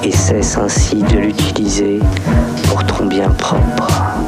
et cesse ainsi de l'utiliser pour ton bien propre.